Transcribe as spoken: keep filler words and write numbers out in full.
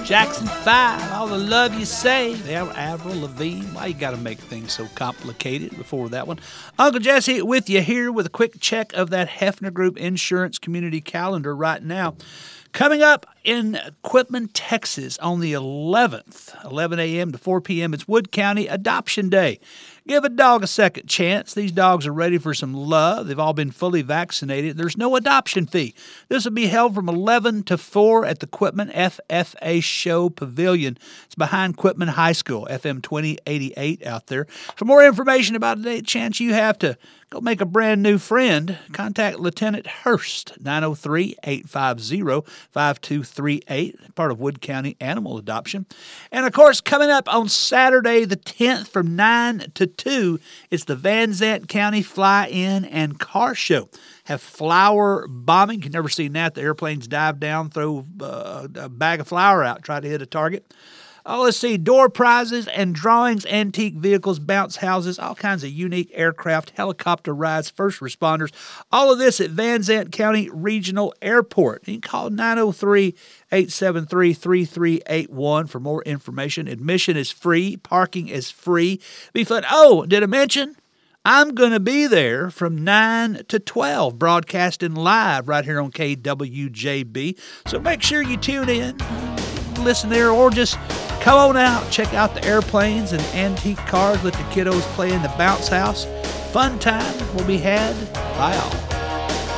Jackson five, all the love you say. There, Avril Lavigne. Why you got to make things so complicated before that one? Uncle Jesse with you here with a quick check of that Hefner Group Insurance Community Calendar right now. Coming up in Quitman, Texas on the eleventh, eleven a.m. to four p.m., it's Wood County Adoption Day. Give a dog a second chance. These dogs are ready for some love. They've all been fully vaccinated. There's no adoption fee. This will be held from eleven to four at the Quitman F F A Show Pavilion. It's behind Quitman High School, F M twenty eighty-eight out there. For more information about a chance you have to go make a brand new friend, contact Lieutenant Hurst, nine oh three, eight five zero, five two three eight, part of Wood County Animal Adoption. And, of course, coming up on Saturday the tenth from nine to two, it's the Van Zant County Fly-In and Car Show. Have flower bombing. You've never seen that. The airplanes dive down, throw uh, a bag of flour out, try to hit a target. Oh, let's see, door prizes and drawings, antique vehicles, bounce houses, all kinds of unique aircraft, helicopter rides, first responders. All of this at Van Zant County Regional Airport. You can call nine oh three, eight seven three, three three eight one for more information. Admission is free. Parking is free. Be fun. Oh, did I mention? I'm going to be there from nine to twelve, broadcasting live right here on K W J B. So make sure you tune in, listen there, or just come on out, check out the airplanes and antique cars, let the kiddos play in the bounce house. Fun time will be had by all.